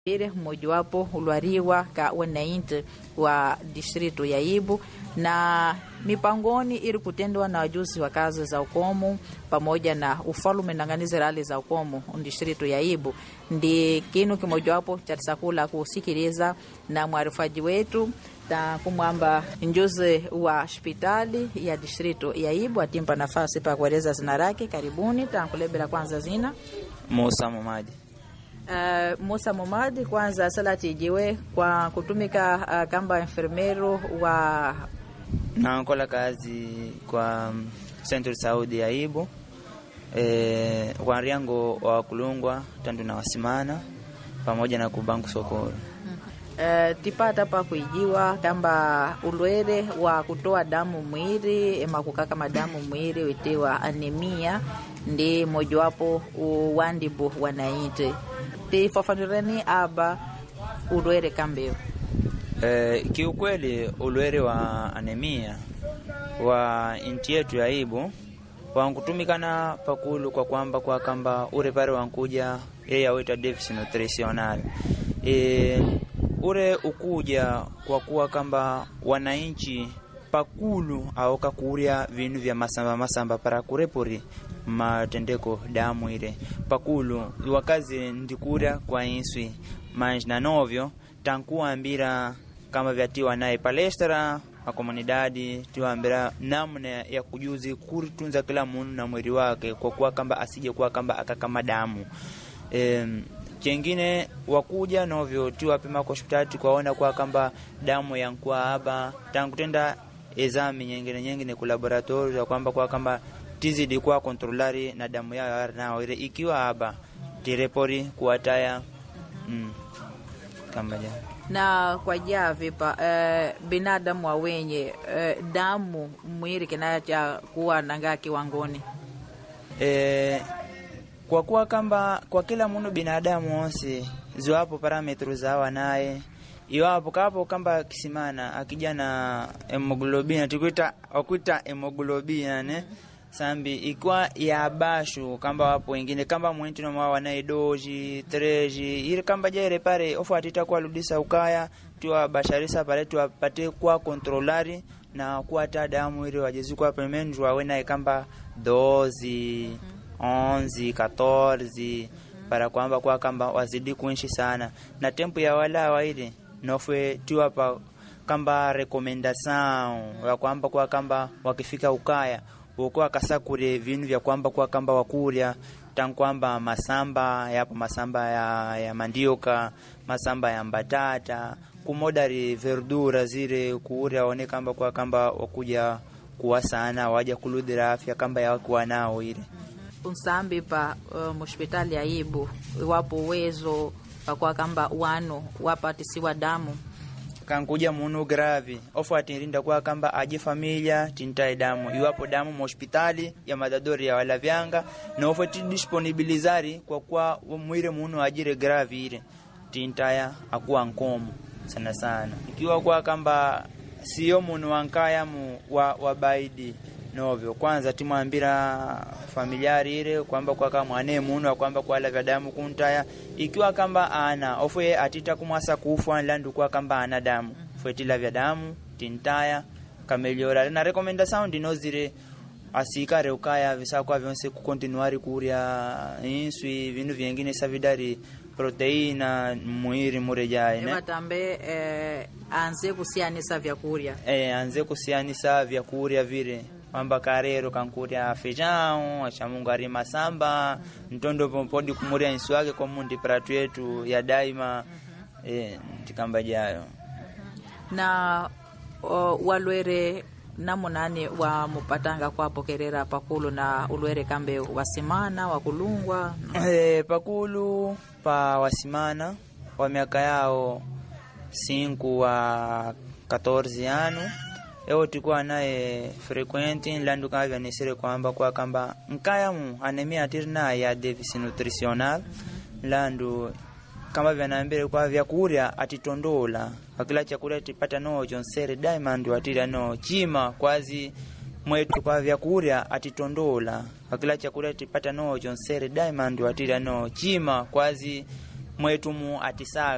Mmojawapo ulwariwa ka wananchi wa distrito ya Ibu na mipangoni ili kutendwa na wajuzi wa kazi za ukomu pamoja na ufalume nanganizi rali za ukomu distrito ya Ibu ndi kinu kimojawapo cha tisakula kusikiliza na mwarifaji wetu ta kumwamba njuzi wa hospitali ya distrito ya Ibu atimpa nafasi pa kueleza zina lake. Karibuni. Tankulebela kwanza zina Musa Momadi. Musa Momadi, kwanza salati jiwe kwa kutumika kamba enfermero wa nakola kazi kwa Central Saudi ya Ibu kwa riango wa kulungwa tandu na wasimana pamoja na kubanku sokoro. Tipata pa kuijiwa kamba ulwere wa kutoa damu mwili ema kukaka madamu mwili witewa anemia ndi mojawapo uwandibu wanaite tifafanureni aba ulwere kambeo. Kiukweli ulwere wa anemia wa inti yetu ya Ibu wankutumikana pakulu kwa kwamba kwa kamba ure pare wankuja ya weta deficit nutritional. Ure ukuja kwa kuwa kamba wananchi pakulu au kakuria vinu vya masamba para kurepori matendeko damu ile pakulu wakazi ndikuria kwa inswi manjina novyo tankuambira kama vyatiwa naye palestra a komunidadi tuambira namna ya kujuzi kuritunza kila munu na mwili wake kwa kuwa kamba asije kuwa kamba akakama damu. Chengine wakuja novyo tuwapima kwa hospitali kwaona kwa kamba damu yankua haba tankutenda exami nyingine ku laboratory ya kwamba kwa kamba tizidi kwa kontrolari na damu yao nao ile ikiwa haba tirepori kuataya kamba ja na kwa javi pa binadamu wa wenye damu mwili kinacha kuwa nanga kiwangoni kwa kuwa kamba kwa kila munu binadamu onsi ziwapo parametru zawa naye iwapo kapo kamba kisimana akija na hemoglobina tukuita hemoglobina ne sambi ikwa ya bashu kamba wapo wengine kamba mwentu na mwa na doji treji ile kamba jere pare ofuatita kwa ludisa ukaya tuwa basharisa pare tuwapate kwa kontrolari na kuata damu ile wajezi kwa pemenju wawena kamba dozi 11 14 para kwamba kwa kamba wazidi kuishi sana na tempo ya wala waile nofwe tuwapa kamba recommendation ya kwamba kwa kamba wakifika ukaya uko akasakure vinu vya kwamba kwa kamba wakuria tankwamba masamba yapo masamba ya mandioka masamba ya mbatata kumodari verdura zile kuuria one kamba kwa kamba wakuja kuwa sana waja kuludira afya kamba ya kuwa nao ile unsambi pa hospitali ya Ibu wapo uwezo kwa kamba wano wapatisiwa damu kankuja munu gravi ofuati rinda kwa kamba aje familia tintai damu iwapo damu hospitali ya madadori ya wala vyanga na ofuati disponibilizari kwa kuwa mwire munu ajire gravi ile tintaya akuwa nkomu sana ikiwa kwa kamba sio munu wankaya mu wabaidi novyo kwanza timwambira familiari ile kwamba kwa kama mwane munu kwamba kwa la damu kuntaya ikiwa kamba ana ofwe atita kumwasa kufa landu kwa kamba ana damu fwetila vya damu tintaya kameliora na recommendation ndinozire asikare ukaya visa kwa vyonse ku continuari kuria inswi vinu vingine savidari proteina muiri murejaye ne batambe anze kusianisa vyakuria anze kusianisa vyakuria vile kwamba karero kankuria fejao achamunga rima samba ntondo pompodi kumuria insu wake kwa mundi pratu yetu ya daima tikamba jayo na walwere namunani wa mupatanga kwa pokerera pakulu na ulwere kambe wasimana wakulungwa pakulu pa wasimana wa miaka yao 5 wa 14 anu eo tikuwa naye frequenti landu kavya nisire kwamba kwa kamba nkayamu anemia tirna ya deficit nutritional landu kama vyanambere kwa vyakuria atitondola akila chakula tipata no jonsere diamond watira no chima kwazi mwetu kwa vyakuria atitondola akila chakula tipata no jonsere diamond watira no chima kwazi mwetu mu atisaga